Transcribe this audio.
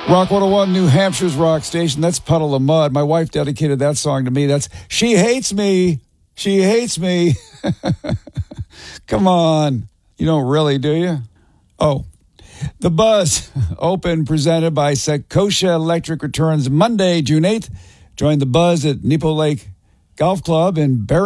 Rock 101, New Hampshire's rock station. That's Puddle of Mud. My wife dedicated that song to me. That's She Hates Me. She Hates Me. Come on. You don't really, do you? Oh. The Buzz, open, presented by Sekosha Electric, returns Monday, June 8th. Join The Buzz at Nepo Lake Golf Club in Barrington.